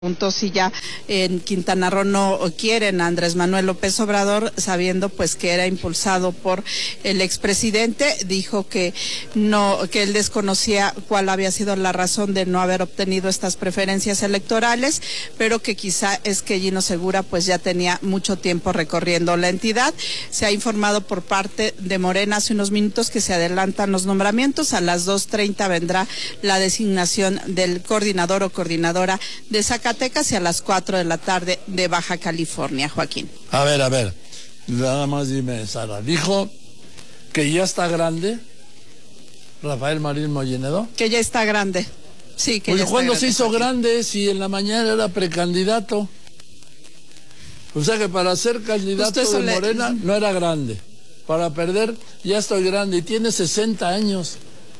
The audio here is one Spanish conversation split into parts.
Preguntó si ya en Quintana Roo no quieren a Andrés Manuel López Obrador, sabiendo pues que era impulsado por el expresidente. Dijo que no, que él desconocía cuál había sido la razón de no haber obtenido estas preferencias electorales, pero que quizá es que Gino Segura pues ya tenía mucho tiempo recorriendo la entidad. Se ha informado por parte de Morena hace unos minutos que se adelantan los nombramientos. A las 2:30 vendrá la designación del coordinador o coordinadora de Zacatecas y a las 4 de la tarde de Baja California. Joaquín. A ver, nada más dime, Sara, dijo que ya está grande Rafael Marín Mollinedo. Que ya está grande, sí, que pues ya está ¿cuándo grande, se hizo Joaquín? Grande si en la mañana era precandidato? O sea que para ser candidato de Morena no era grande. Para perder ya estoy grande y tiene 60 años.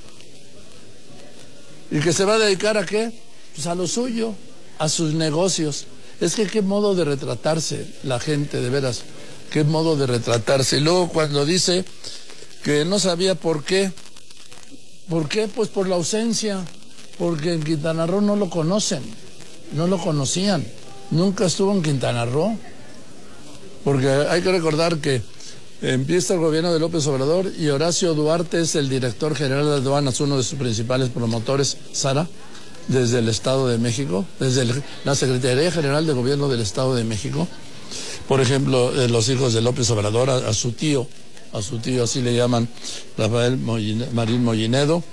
¿Y que se va a dedicar a qué? Pues a lo suyo, a sus negocios. Es que qué modo de retratarse la gente, de veras, qué modo de retratarse. Y luego cuando dice que no sabía por qué, pues por la ausencia, porque en Quintana Roo no lo conocen, no lo conocían, nunca estuvo en Quintana Roo, porque hay que recordar que empieza el gobierno de López Obrador y Horacio Duarte es el director general de aduanas, uno de sus principales promotores, Sara, desde el Estado de México, desde la Secretaría General de Gobierno del Estado de México. Por ejemplo, los hijos de López Obrador, a su tío, así le llaman, Rafael Marín Mollinedo,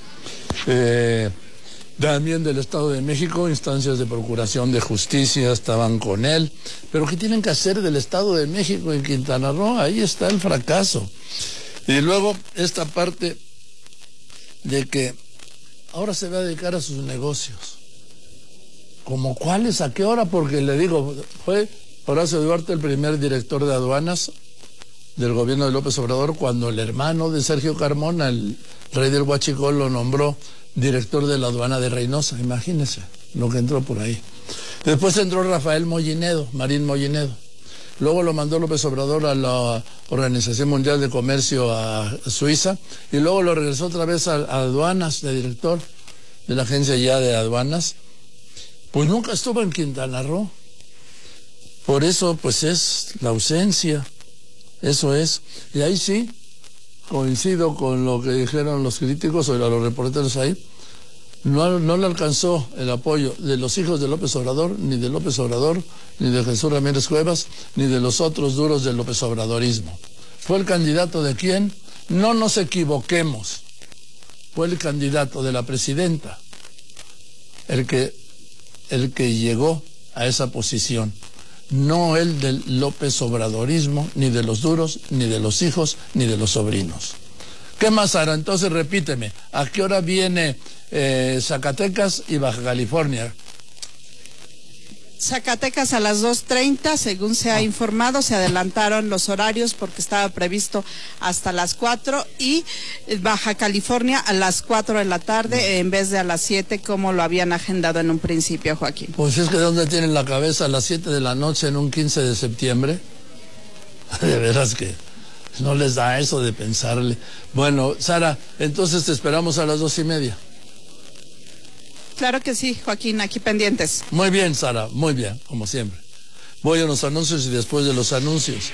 también del Estado de México, instancias de procuración de justicia estaban con él. Pero ¿qué tienen que hacer del Estado de México en Quintana Roo? Ahí está el fracaso. Y luego esta parte de que ahora se va a dedicar a sus negocios. ¿Cómo cuáles? ¿A qué hora? Porque le digo, fue Horacio Duarte el primer director de aduanas del gobierno de López Obrador cuando el hermano de Sergio Carmona, el rey del Huachicol, lo nombró director de la aduana de Reynosa. Imagínense lo que entró por ahí. Después entró Rafael Marín Mollinedo. Luego lo mandó López Obrador a la Organización Mundial de Comercio a Suiza y luego lo regresó otra vez a aduanas, de director de la agencia ya de aduanas. Pues nunca estuvo en Quintana Roo. Por eso pues es la ausencia, eso es. Y ahí sí coincido con lo que dijeron los críticos o los reporteros ahí. No le alcanzó el apoyo de los hijos de López Obrador, ni de López Obrador, ni de Jesús Ramírez Cuevas, ni de los otros duros del López Obradorismo. ¿Fue el candidato de quién? No nos equivoquemos. Fue el candidato de la presidenta, el que llegó a esa posición. No el del López Obradorismo, ni de los duros, ni de los hijos, ni de los sobrinos. ¿Qué más, Sara? Entonces repíteme, ¿a qué hora viene Zacatecas y Baja California? Zacatecas a las 2:30, según se ha informado, se adelantaron los horarios porque estaba previsto hasta las 4 y Baja California a las 4 de la tarde en vez de a las 7 como lo habían agendado en un principio, Joaquín. Pues es que ¿dónde tienen la cabeza a las 7 de la noche en un 15 de septiembre? De veras que no les da eso de pensarle. Bueno, Sara, entonces te esperamos a las 2:30. Claro que sí, Joaquín, aquí pendientes. Muy bien, Sara, muy bien, como siempre. Voy a los anuncios y después de los anuncios,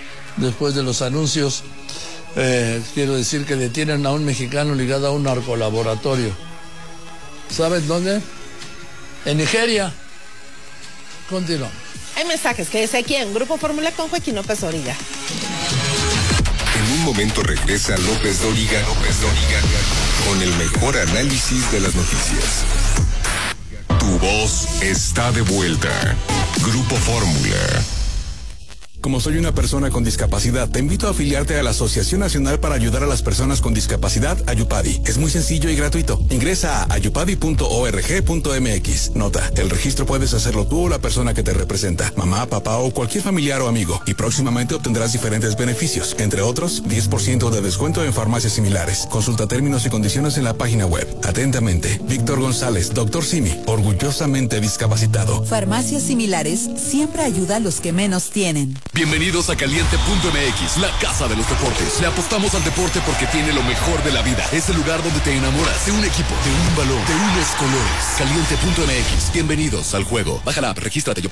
quiero decir que detienen a un mexicano ligado a un narcolaboratorio. ¿Sabes dónde? En Nigeria. Continuamos. Hay mensajes, quédese aquí en Grupo Fórmula con Joaquín López Dóriga. En un momento regresa López Dóriga con el mejor análisis de las noticias. Tu voz está de vuelta. Grupo Fórmula. Como soy una persona con discapacidad, te invito a afiliarte a la Asociación Nacional para Ayudar a las Personas con Discapacidad, Ayupadi. Es muy sencillo y gratuito. Ingresa a ayupadi.org.mx. Nota, el registro puedes hacerlo tú o la persona que te representa, mamá, papá o cualquier familiar o amigo. Y próximamente obtendrás diferentes beneficios, entre otros, 10% de descuento en farmacias similares. Consulta términos y condiciones en la página web. Atentamente, Víctor González, Dr. Simi, orgullosamente discapacitado. Farmacias similares siempre ayuda a los que menos tienen. Bienvenidos a Caliente.mx, la casa de los deportes. Le apostamos al deporte porque tiene lo mejor de la vida. Es el lugar donde te enamoras de un equipo, de un balón, de unos colores. Caliente.mx, bienvenidos al juego. Baja la app, regístrate.